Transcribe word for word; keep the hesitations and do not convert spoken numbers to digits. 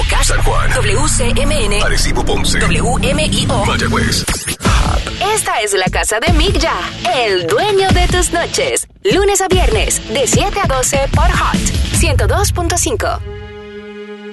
Guánica, San Juan, W C M N, Arecibo, Ponce, W M I O, Mayagüez. Esta es la casa de Mick Ya, el dueño de tus noches. Lunes a viernes, de siete a doce por Hot ciento dos punto cinco.